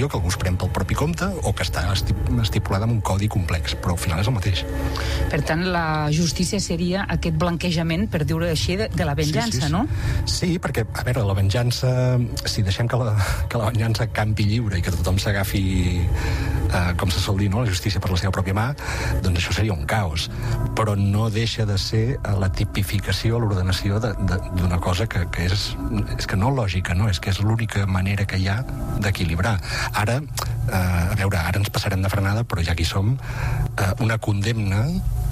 qüestió que algú es pren pel propi compte o que està estipulada amb un codi complex, però al final és el mateix. Per tant, la justícia seria aquest blanquejament, per dir-ho així, de la venjança, no? Sí, perquè, a veure, la venjança, si deixem que la venjança campi lliure i que tothom s'agafi, com se sol dir, no? La justícia per la seva pròpia mà, doncs això seria un caos. Però no deixa de ser la tipificació, l'ordenació d'una cosa que és que no lògica, no? És que és l'única manera que hi ha d'equilibrar. Ara, a veure, ara ens passarem de frenada, però ja que hi som, una condemna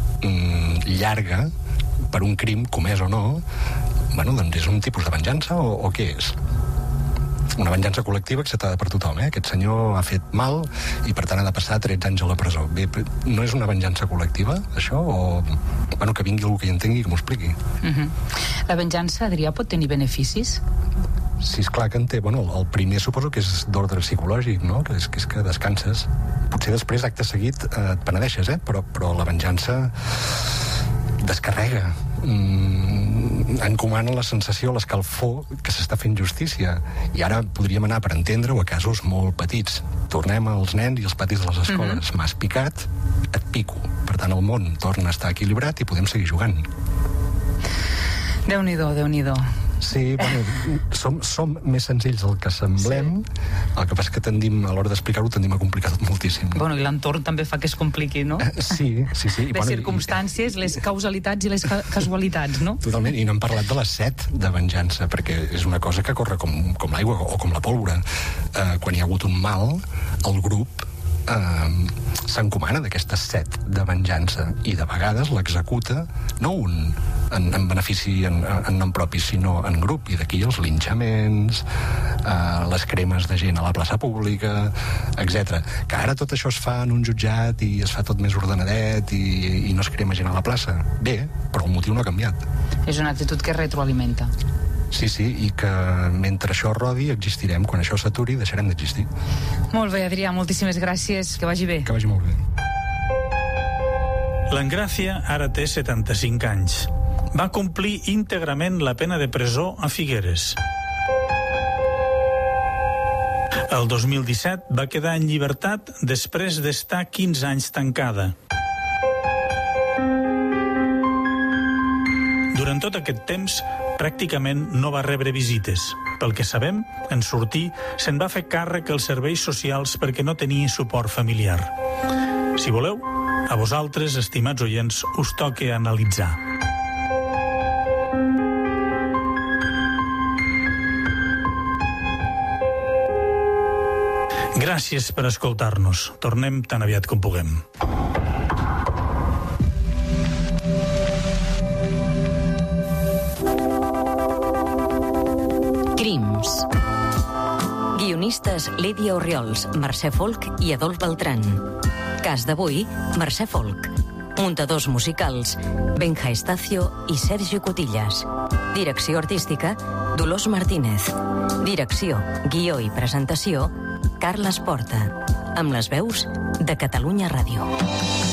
llarga per un crim comès o no, bueno, doncs és un tipus de venjança o què és? Una venjança col·lectiva acceptada per tothom, Aquest senyor ha fet mal i per tant ha de passar 13 anys a la presó. Bé, no és una venjança col·lectiva, això? O, bueno, que vingui algú que hi entengui i que m'ho expliqui. La venjança, Adrià, pot tenir beneficis? Sí, esclar que en té. Bueno, el primer suposo que és d'ordre psicològic, no? Que és que descanses. Potser després, acte seguit, et penedeixes, però la venjança descarrega, encomana la sensació, l'escalfor que s'està fent justícia. I ara podríem anar per entendre-ho a casos molt petits. Tornem als nens i als patis de les escoles. M'has picat, et pico. Per tant, el món torna a estar equilibrat i podem seguir jugant. Déu-n'hi-do, Déu-n'hi-do. Sí, bueno, som més senzills del que semblem. El que passa és que tendim, a l'hora d'explicar-ho, tendim a complicar tot moltíssim. Bueno, i l'entorn també fa que es compliqui, no? Sí. Les circumstàncies, les causalitats i les casualitats, no? Totalment, i no hem parlat de la set de venjança, perquè és una cosa que corre com l'aigua o com la pólvora. Quan hi ha hagut un mal, el grup s'encomana d'aquesta set de venjança i de vegades l'executa no un en benefici en nom propi, sinó en grup, i d'aquí els linxaments, les cremes de gent a la plaça pública, etc. Que ara tot això es fa en un jutjat i es fa tot més ordenadet i no es crema gent a la plaça. Bé, però el motiu no ha canviat. És una actitud que retroalimenta. Sí, i que mentre això rodi existirem. Quan això s'aturi deixarem d'existir. Molt bé, Adrià, moltíssimes gràcies. Que vagi bé. Que vagi molt bé. L'Engràcia ara té 75 anys. Va complir íntegrament la pena de presó a Figueres. El 2017 va quedar en llibertat després d'estar 15 anys tancada. Durant tot aquest temps, pràcticament no va rebre visites. Pel que sabem, en sortir, se'n va fer càrrec els serveis socials perquè no tenia suport familiar. Si voleu, a vosaltres, estimats oients, us toca analitzar. Gràcies per escoltar-nos. Tornem tan aviat com puguem. Crims. Guionistes Lídia Orriols, Mercè Folk i Adolf Beltrán. Cas d'avui, Mercè Folk. Muntadors musicals, Benja Estacio i Sergio Cotillas. Direcció artística, Dolors Martínez. Direcció, guió i presentació, Carles Porta. Amb les veus de Catalunya Ràdio.